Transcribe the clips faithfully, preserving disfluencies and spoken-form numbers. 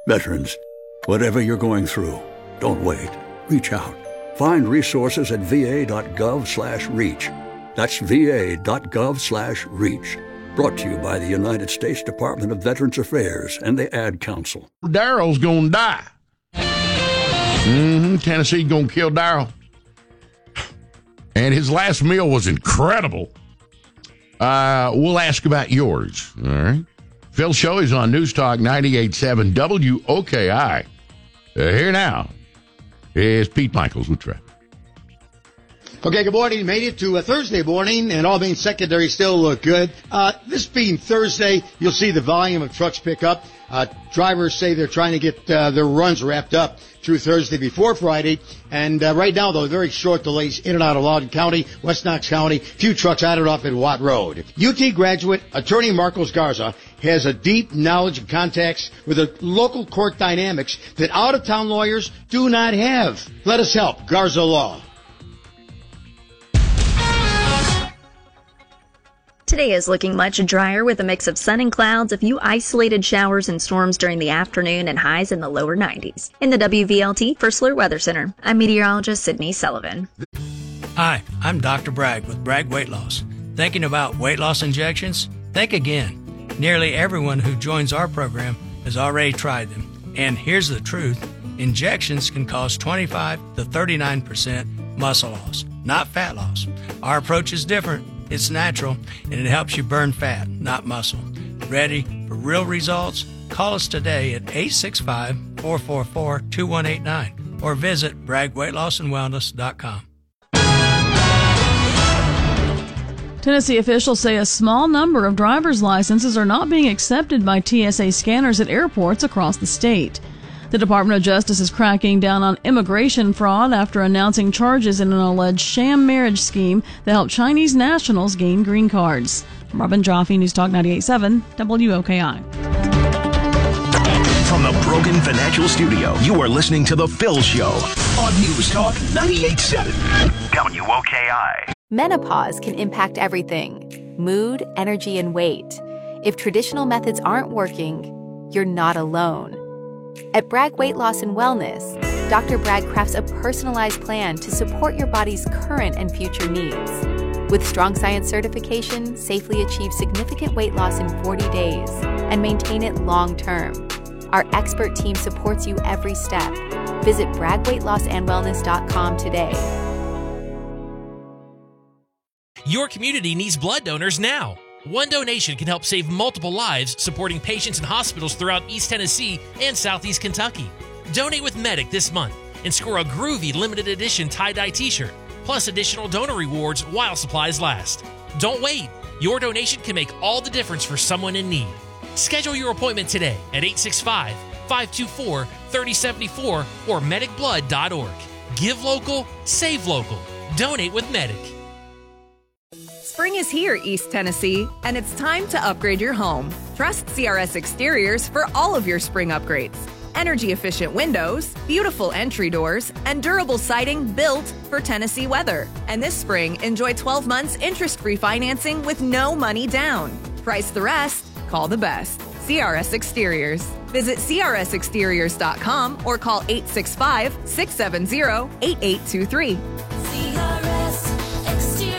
Veterans, whatever you're going through, don't wait. Reach out. Find resources at va.gov slash reach. That's va.gov slash reach. Brought to you by the United States Department of Veterans Affairs and the Ad Council. Daryl's gonna die. Mm-hmm. Tennessee gonna kill Daryl. And his last meal was incredible. Uh, we'll ask about yours. All right. Phil Show is on News Talk ninety-eight point seven W O K I. Uh, here now is Pete Michaels with traffic. Okay, good morning. Made it to a Thursday morning, and all main secondary still look good. Uh, this being Thursday, you'll see the volume of trucks pick up. Uh, drivers say they're trying to get uh, their runs wrapped up through Thursday before Friday. And uh, right now, though, very short delays in and out of Loudoun County, West Knox County, few trucks on and off at Watt Road. U T graduate attorney Marcos Garza has a deep knowledge and contacts with the local court dynamics that out-of-town lawyers do not have. Let us help. Garza Law. Today is looking much drier with a mix of sun and clouds, a few isolated showers and storms during the afternoon, and highs in the lower nineties. In the W V L T First Alert Weather Center, I'm meteorologist Sydney Sullivan. Hi, I'm Doctor Bragg with Bragg Weight Loss. Thinking about weight loss injections? Think again. Nearly everyone who joins our program has already tried them. And here's the truth. Injections can cause twenty-five to thirty-nine percent muscle loss, not fat loss. Our approach is different. It's natural, and it helps you burn fat, not muscle. Ready for real results? Call us today at eight six five, four four four, two one eight nine or visit bragg weight loss and wellness dot com. Tennessee officials say a small number of driver's licenses are not being accepted by T S A scanners at airports across the state. The Department of Justice is cracking down on immigration fraud after announcing charges in an alleged sham marriage scheme that helped Chinese nationals gain green cards. From Robin Jaffe, News Talk ninety-eight point seven W O K I. From the Brogan Financial Studio, you are listening to The Phil Show on News Talk ninety-eight point seven W O K I. Menopause can impact everything: mood, energy, and weight. If traditional methods aren't working, you're not alone. At Bragg Weight Loss and Wellness, Doctor Bragg crafts a personalized plan to support your body's current and future needs. With strong science certification, safely achieve significant weight loss in forty days and maintain it long term. Our expert team supports you every step. Visit bragg weight loss and wellness dot com today. Your community needs blood donors now. One donation can help save multiple lives, supporting patients in hospitals throughout East Tennessee and Southeast Kentucky. Donate with Medic this month and score a groovy limited edition tie-dye t-shirt, plus additional donor rewards while supplies last. Don't wait. Your donation can make all the difference for someone in need. Schedule your appointment today at eight six five, five two four, three oh seven four or medic blood dot org. Give local, save local. Donate with Medic. Spring is here, East Tennessee, and it's time to upgrade your home. Trust C R S Exteriors for all of your spring upgrades. Energy-efficient windows, beautiful entry doors, and durable siding built for Tennessee weather. And this spring, enjoy twelve months interest-free financing with no money down. Price the rest, call the best. C R S Exteriors. Visit C R S exteriors dot com or call eight six five, six seven zero, eight eight two three. C R S Exteriors.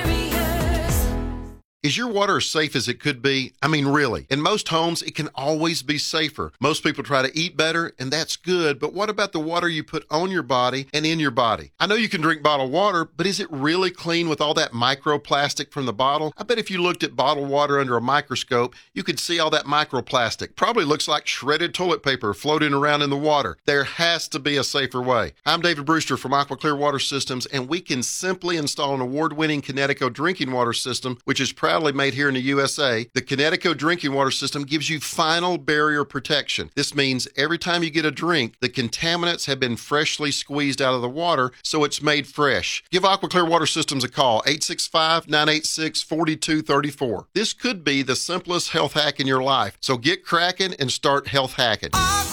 Is your water as safe as it could be? I mean, really. In most homes, it can always be safer. Most people try to eat better, and that's good, but what about the water you put on your body and in your body? I know you can drink bottled water, but is it really clean with all that microplastic from the bottle? I bet if you looked at bottled water under a microscope, you could see all that microplastic. Probably looks like shredded toilet paper floating around in the water. There has to be a safer way. I'm David Brewster from Aqua Clear Water Systems, and we can simply install an award-winning Connecticut drinking water system, which is proud made here in the U S A. The Connecticut drinking water system gives you final barrier protection. This means every time you get a drink, the contaminants have been freshly squeezed out of the water, so it's made fresh. Give Aqua Clear Water Systems a call, eight six five, nine eight six, four two three four. This could be the simplest health hack in your life, so get cracking and start health hacking.